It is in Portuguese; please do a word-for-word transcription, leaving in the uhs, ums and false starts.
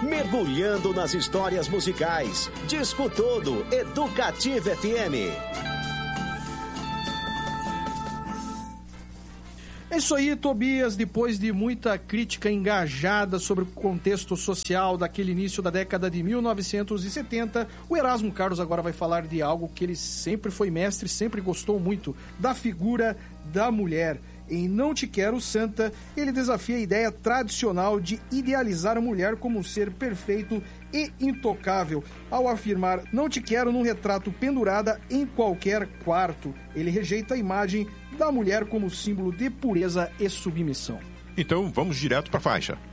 mergulhando nas histórias musicais. Disco Todo, Educativa F M. É isso aí, Tobias. Depois de muita crítica engajada sobre o contexto social daquele início da década de mil novecentos e setenta, o Erasmo Carlos agora vai falar de algo que ele sempre foi mestre, sempre gostou muito, da figura da mulher. Em Não Te Quero Santa, ele desafia a ideia tradicional de idealizar a mulher como um ser perfeito e intocável, ao afirmar "não te quero num retrato pendurada em qualquer quarto". Ele rejeita a imagem da mulher como símbolo de pureza e submissão. Então vamos direto para a faixa.